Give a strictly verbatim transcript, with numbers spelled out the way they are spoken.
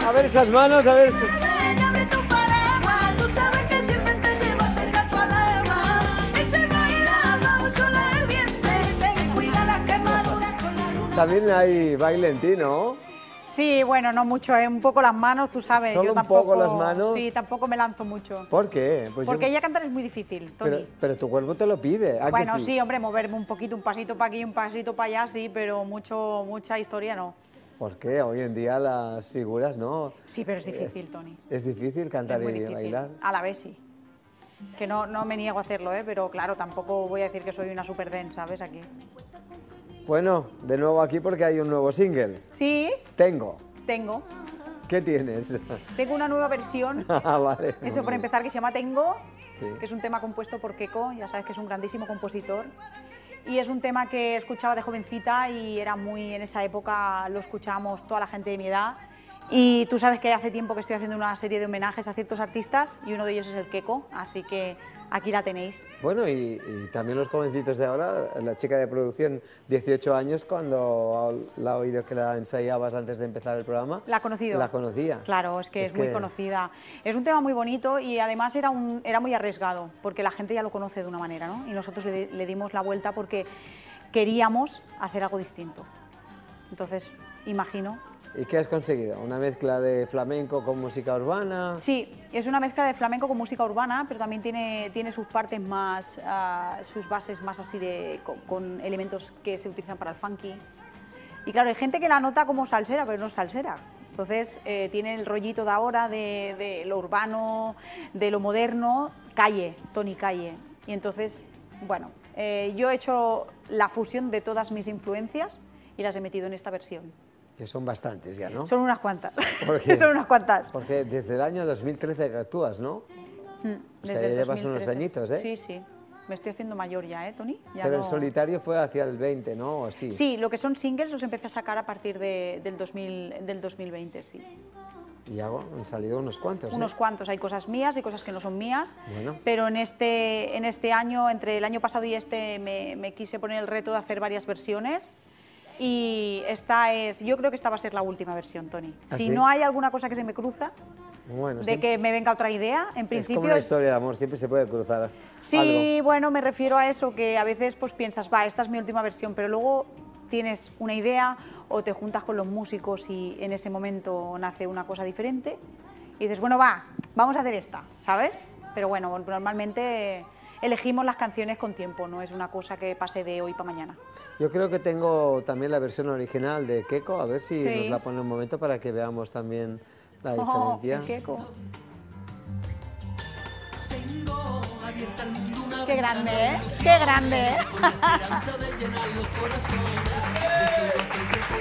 A ver esas manos, a ver... si- También hay baile en ti, ¿no? Sí, bueno, no mucho, ¿eh? Un poco las manos, tú sabes. ¿Solo yo un tampoco, poco las manos? Sí, tampoco me lanzo mucho. ¿Por qué? Pues Porque yo- ella cantar es muy difícil, Tony. pero, pero tu cuerpo te lo pide. ¿a que Bueno, sí? sí, hombre, moverme un poquito, un pasito para aquí, un pasito para allá, sí, pero mucho, mucha historia no. ¿Por qué? Hoy en día las figuras, ¿no? Sí, pero es difícil, Tony. Es difícil cantar Es muy y difícil. bailar. A la vez sí. Que no, no me niego a hacerlo, ¿eh? Pero claro, tampoco voy a decir que soy una super den, ¿sabes? Aquí. Bueno, de nuevo aquí porque hay un nuevo single. Sí, Tengo. tengo. ¿Qué tienes? Tengo una nueva versión. Ah, vale. Eso por empezar, que se llama Tengo, Sí. que es un tema compuesto por Keiko, ya sabes que es un grandísimo compositor. Y es un tema que escuchaba de jovencita y era muy, en esa época lo escuchábamos toda la gente de mi edad. Y tú sabes que hace tiempo que estoy haciendo una serie de homenajes a ciertos artistas y uno de ellos es el Keiko, así que aquí la tenéis. Bueno, y, y también los jovencitos de ahora, la chica de producción, dieciocho años, cuando la ha oído que la ensayabas antes de empezar el programa... ¿La ha conocido? La conocía. Claro, es que es, Es muy que- conocida. Es un tema muy bonito y además era, un, era muy arriesgado, porque la gente ya lo conoce de una manera, ¿no? Y nosotros le, le dimos la vuelta porque queríamos hacer algo distinto. Entonces, imagino... ¿Y qué has conseguido? ¿Una mezcla de flamenco con música urbana? Sí, es una mezcla de flamenco con música urbana, pero también tiene, tiene sus partes más, ah, sus bases más así de, con, con elementos que se utilizan para el funky. Y claro, hay gente que la nota como salsera, pero no es salsera. Entonces eh, tiene el rollito de ahora, de, de lo urbano, de lo moderno, calle, Tony Calle. Y entonces, bueno, eh, yo he hecho la fusión de todas mis influencias y las he metido en esta versión. Que son bastantes ya, ¿no? Son unas cuantas. ¿Por qué? Son unas cuantas. Porque desde el año dos mil trece que actúas, ¿no? Mm, O sea, desde ya el llevas dos mil unos trece. añitos, ¿eh? Sí, sí. Me estoy haciendo mayor ya, ¿eh, Tony? Ya Pero no- el solitario fue hacia el veinte, ¿no? ¿O así? Sí, lo que son singles los empecé a sacar a partir de- del, dos mil, del dos mil veinte, sí. Y ya bueno, han salido unos cuantos, ¿eh? Unos cuantos, hay cosas mías y cosas que no son mías, Bueno. pero en este, en este año, entre el año pasado y este, me, me quise poner el reto de hacer varias versiones. Y esta es, yo creo que esta va a ser la última versión, Tony. ¿Ah, si sí? no hay alguna cosa que se me cruza, Bueno, de siempre- que me venga otra idea, en es principio... como una es- historia de amor, siempre se puede cruzar Sí, bueno, me refiero a eso, que a veces pues piensas, va, esta es mi última versión, pero luego tienes una idea o te juntas con los músicos y en ese momento nace una cosa diferente y dices, bueno, va, vamos a hacer esta, ¿sabes? Pero bueno, normalmente elegimos las canciones con tiempo, no es una cosa que pase de hoy para mañana. algo. Yo creo que tengo también la versión original de Keiko, a ver si Sí. nos la pone un momento para que veamos también la Oh, diferencia. qué queco. Qué grande, ¿eh? Qué grande, ¿eh?